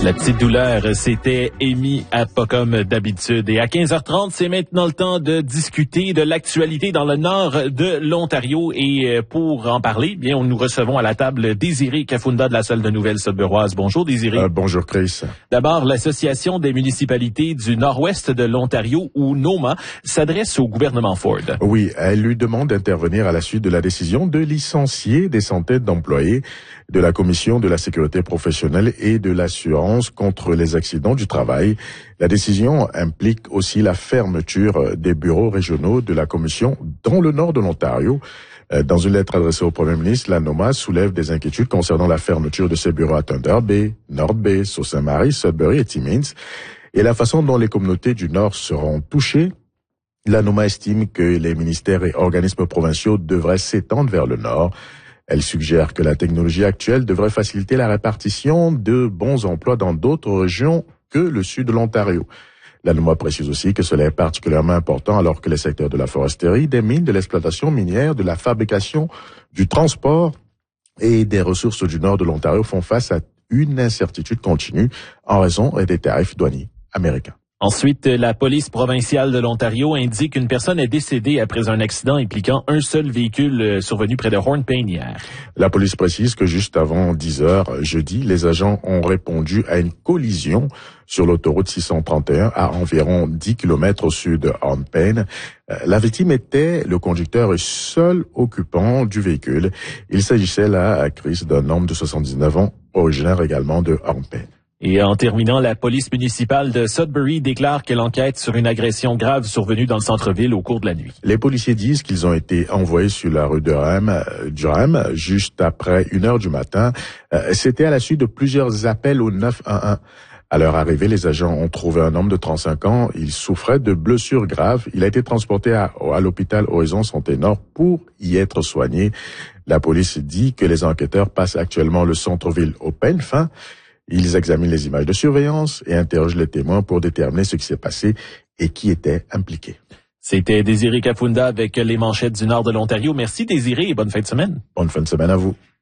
La petite douleur, c'était Amy à pas comme d'habitude. Et à 15h30, c'est maintenant le temps de discuter de l'actualité dans le nord de l'Ontario. Et pour en parler, bien, nous recevons à la table Désiré Kafunda de la salle de nouvelles sudburoise. Bonjour Désiré. Bonjour Chris. D'abord, l'Association des municipalités du nord-ouest de l'Ontario, ou NOMA, s'adresse au gouvernement Ford. Oui, elle lui demande d'intervenir à la suite de la décision de licencier des centaines d'employés de la Commission de la sécurité professionnelle et de l'assurance contre les accidents du travail. La décision implique aussi la fermeture des bureaux régionaux de la Commission dans le nord de l'Ontario. Dans une lettre adressée au Premier ministre, la NOMA soulève des inquiétudes concernant la fermeture de ses bureaux à Thunder Bay, North Bay, Sault-Sainte-Marie, Sudbury et Timmins et la façon dont les communautés du Nord seront touchées. La NOMA estime que les ministères et organismes provinciaux devraient s'étendre vers le Nord. Elle suggère que la technologie actuelle devrait faciliter la répartition de bons emplois dans d'autres régions que le sud de l'Ontario. La NOMA précise aussi que cela est particulièrement important alors que les secteurs de la foresterie, des mines, de l'exploitation minière, de la fabrication, du transport et des ressources du nord de l'Ontario font face à une incertitude continue en raison des tarifs douaniers américains. Ensuite, la police provinciale de l'Ontario indique qu'une personne est décédée après un accident impliquant un seul véhicule survenu près de Hornpain hier. La police précise que juste avant 10 heures jeudi, les agents ont répondu à une collision sur l'autoroute 631 à environ 10 km au sud de Hornpain. La victime était le conducteur et seul occupant du véhicule. Il s'agissait là, Chris, d'un homme de 79 ans, originaire également de Hornpain. Et en terminant, la police municipale de Sudbury déclare qu'elle enquête sur une agression grave survenue dans le centre-ville au cours de la nuit. Les policiers disent qu'ils ont été envoyés sur la rue Durham juste après 1h du matin. C'était à la suite de plusieurs appels au 911. À leur arrivée, les agents ont trouvé un homme de 35 ans. Il souffrait de blessures graves. Il a été transporté à l'hôpital Horizon Santé Nord pour y être soigné. La police dit que les enquêteurs passent actuellement le centre-ville au peigne fin. Ils examinent les images de surveillance et interrogent les témoins pour déterminer ce qui s'est passé et qui était impliqué. C'était Désiré Kafunda avec les manchettes du nord de l'Ontario. Merci Désiré et bonne fin de semaine. Bonne fin de semaine à vous.